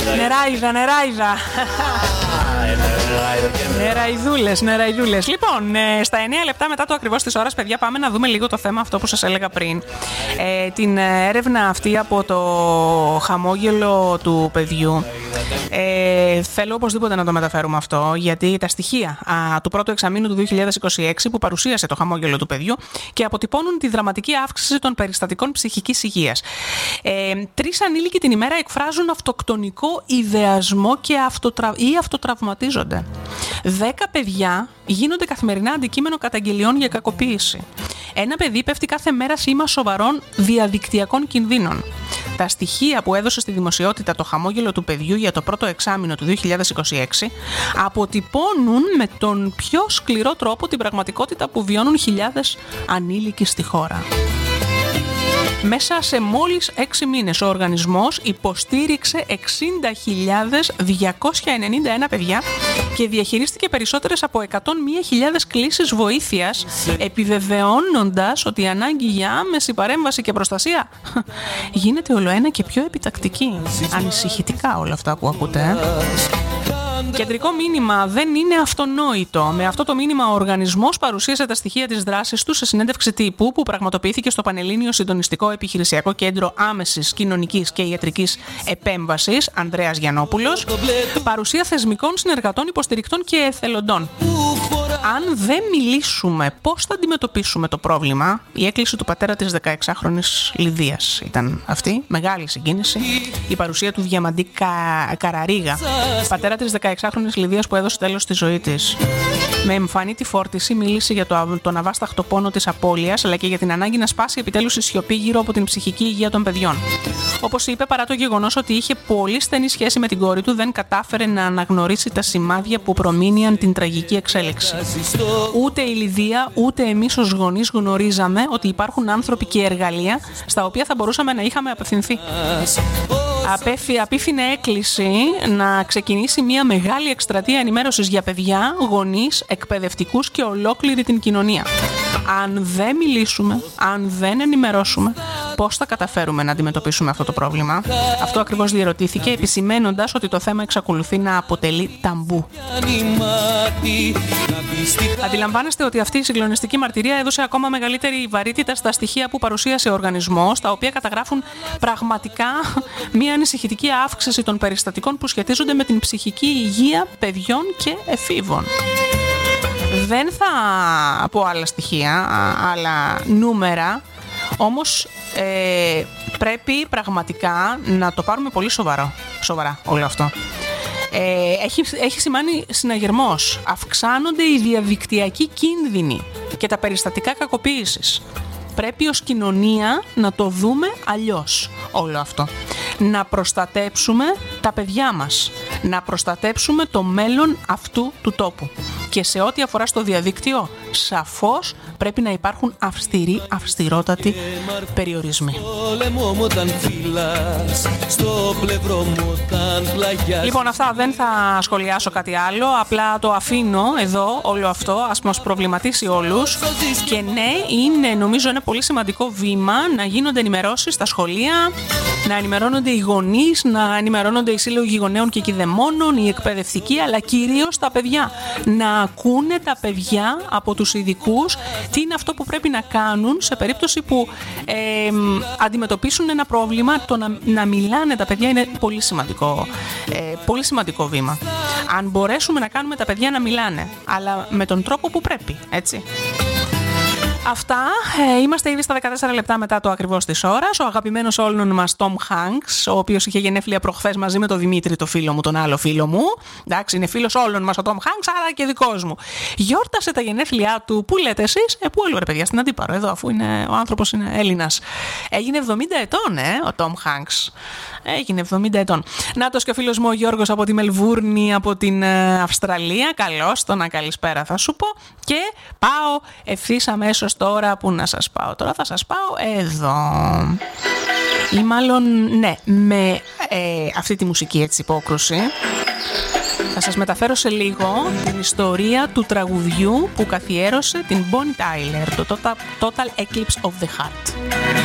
Νεράιδα. Νεραϊδούλες. Λοιπόν, στα 9 λεπτά μετά το ακριβώς της ώρας, παιδιά, πάμε να δούμε λίγο το θέμα αυτό που σας έλεγα πριν. Την έρευνα αυτή από το χαμόγελο του παιδιού. Θέλω οπωσδήποτε να το μεταφέρουμε αυτό, γιατί τα στοιχεία του πρώτου εξαμήνου του 2026 που παρουσίασε το χαμόγελο του παιδιού και αποτυπώνουν τη δραματική αύξηση των περιστατικών ψυχικής υγείας. 3 ανήλικοι την ημέρα εκφράζουν αυτοκτονικό ιδεασμό ή αυτοτραυματίζονται. 10 παιδιά γίνονται καθημερινά αντικείμενο καταγγελιών για κακοποίηση. Ένα παιδί πέφτει κάθε μέρα σήμα σοβαρών διαδικτυακών κινδύνων. Τα στοιχεία που έδωσε στη δημοσιότητα το χαμόγελο του παιδιού για το πρώτο εξάμηνο του 2026 αποτυπώνουν με τον πιο σκληρό τρόπο την πραγματικότητα που βιώνουν χιλιάδες ανήλικοι στη χώρα. Μέσα σε μόλις 6 μήνες ο οργανισμός υποστήριξε 60.291 παιδιά και διαχειρίστηκε περισσότερες από 101.000 κλήσεις βοήθειας, επιβεβαιώνοντας ότι η ανάγκη για άμεση παρέμβαση και προστασία γίνεται ολοένα και πιο επιτακτική. Ανησυχητικά όλα αυτά που ακούτε. Κεντρικό μήνυμα: δεν είναι αυτονόητο. Με αυτό το μήνυμα ο οργανισμός παρουσίασε τα στοιχεία της δράσης του σε συνέντευξη τύπου που πραγματοποιήθηκε στο Πανελλήνιο Συντονιστικό Επιχειρησιακό Κέντρο Άμεσης Κοινωνικής και Ιατρικής Επέμβασης Ανδρέας Γιαννόπουλος, παρουσία θεσμικών συνεργατών, υποστηρικτών και εθελοντών. Αν δεν μιλήσουμε, πώς θα αντιμετωπίσουμε το πρόβλημα? Η έκκληση του πατέρα της 16χρονης Λιδίας ήταν αυτή. Μεγάλη συγκίνηση. Η παρουσία του Διαμαντή Καραρίγα, πατέρα της 16χρονης Λιδίας που έδωσε τέλος στη ζωή της. Με εμφανή τη φόρτιση μίλησε για τον αβάσταχτο πόνο της απώλειας, αλλά και για την ανάγκη να σπάσει επιτέλους η σιωπή γύρω από την ψυχική υγεία των παιδιών. Όπως είπε, παρά το γεγονός ότι είχε πολύ στενή σχέση με την κόρη του, δεν κατάφερε να αναγνωρίσει τα σημάδια που προμήνυαν την τραγική εξέλιξη. Ούτε η Λιδία, ούτε εμείς ως γονείς γνωρίζαμε ότι υπάρχουν άνθρωποι και εργαλεία στα οποία θα μπορούσαμε να είχαμε απευθυνθεί. Απίφθινε έκκληση να ξεκινήσει μια μεγάλη εκστρατεία ενημέρωσης για παιδιά, γονείς, εκπαιδευτικούς και ολόκληρη την κοινωνία. Αν δεν μιλήσουμε, αν δεν ενημερώσουμε, πώς θα καταφέρουμε να αντιμετωπίσουμε αυτό το πρόβλημα? Αυτό ακριβώς διερωτήθηκε, επισημένοντας ότι το θέμα εξακολουθεί να αποτελεί ταμπού. Αντιλαμβάνεστε ότι αυτή η συγκλονιστική μαρτυρία έδωσε ακόμα μεγαλύτερη βαρύτητα στα στοιχεία που παρουσίασε ο οργανισμός, τα οποία καταγράφουν πραγματικά μια ανησυχητική αύξηση των περιστατικών που σχετίζονται με την ψυχική υγεία παιδιών και εφήβων. Δεν θα πω άλλα στοιχεία, άλλα νούμερα, όμως πρέπει πραγματικά να το πάρουμε πολύ σοβαρά όλο αυτό. Έχει σημάνει συναγερμός. Αυξάνονται οι διαδικτυακοί κίνδυνοι και τα περιστατικά κακοποίησης. Πρέπει ως κοινωνία να το δούμε αλλιώς όλο αυτό. Να προστατέψουμε τα παιδιά μας. Να προστατέψουμε το μέλλον αυτού του τόπου. Και σε ό,τι αφορά στο διαδίκτυο, σαφώς πρέπει να υπάρχουν αυστηρότατοι περιορισμοί. Λοιπόν, αυτά, δεν θα σχολιάσω κάτι άλλο. Απλά το αφήνω εδώ όλο αυτό. Ας μας προβληματίσει όλους. Και ναι, νομίζω ένα πολύ σημαντικό βήμα να γίνονται ενημερώσεις στα σχολεία, να ενημερώνονται οι γονείς, να ενημερώνονται οι σύλλογοι γονέων και κηδεμόνων, οι εκπαιδευτικοί, αλλά κυρίως τα παιδιά. Να ακούνε τα παιδιά από τους ειδικούς τι είναι αυτό που πρέπει να κάνουν σε περίπτωση που αντιμετωπίσουν ένα πρόβλημα. Το να μιλάνε τα παιδιά είναι πολύ σημαντικό βήμα. Αν μπορέσουμε να κάνουμε τα παιδιά να μιλάνε, αλλά με τον τρόπο που πρέπει, έτσι. Αυτά. Είμαστε ήδη στα 14 λεπτά μετά το ακριβώς της ώρας. Ο αγαπημένος όλων μας Tom Hanks, ο οποίος είχε γενέθλια προχθές μαζί με τον Δημήτρη, το φίλο μου, τον άλλο φίλο μου. Εντάξει, είναι φίλος όλων μας ο Tom Hanks, αλλά και δικός μου. Γιόρτασε τα γενέθλιά του. Πού λέτε εσείς? Πού άλλο ρε παιδιά, στην Αντίπαρο, εδώ, αφού ο άνθρωπος είναι Έλληνας. Έγινε 70 ετών, ο Tom Hanks. Έγινε 70 ετών. Νάτος και ο φίλος μου ο Γιώργος από τη Μελβούρνη, από την Αυστραλία. Καλώς, καλησπέρα θα σου πω. Και πάω ευθύς αμέσως τώρα. Πού να σας πάω τώρα? Θα σας πάω εδώ. Ή μάλλον, ναι, με αυτή τη μουσική έτσι υπόκρουση. Θα σας μεταφέρω σε λίγο την ιστορία του τραγουδιού που καθιέρωσε την Bonnie Tyler, το Total Eclipse of the Heart.